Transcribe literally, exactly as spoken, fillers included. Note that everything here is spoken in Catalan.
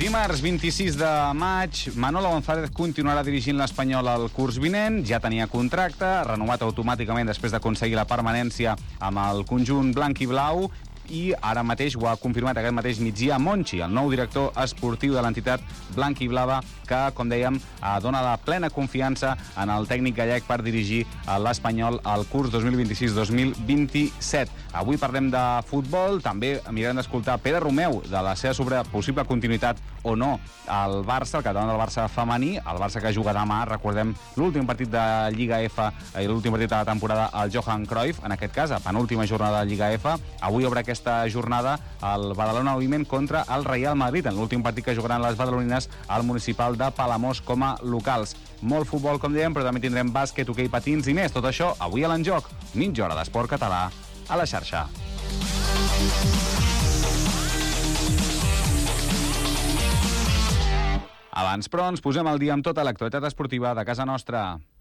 Dimarts vint-i-sis de maig, Manolo González continuarà dirigint l'Espanyol al curs vinent. Ja tenia contracte, renovat automàticament després d'aconseguir la permanència amb el conjunt blanc i blau, i ara mateix ho ha confirmat aquest mateix migdia Monchi, el nou director esportiu de l'entitat blanc i blava, que, com dèiem, dona la plena confiança en el tècnic gallec per dirigir l'Espanyol al curs dos mil vint-i-sis dos mil vint-i-set. Avui parlem de futbol, també mirarem d'escoltar Pere Romeu de la seva sobre possible continuïtat o no al Barça, el capità del Barça femení, el Barça que juga demà, recordem l'últim partit de Lliga F i l'últim partit de la temporada al Johan Cruyff, en aquest cas, a penúltima jornada de Lliga F. Avui obre aquesta jornada el Badalona Moviment contra el Real Madrid, en l'últim partit que jugaran les badalonines al municipal de Palamós com a locals. Molt futbol, com dèiem, però també tindrem bàsquet, hoquei patins i més. Tot això avui a l'Enjoc, mitja hora d'esport català a la xarxa. Abans, però, ens posem al dia amb tota l'actualitat esportiva de casa nostra.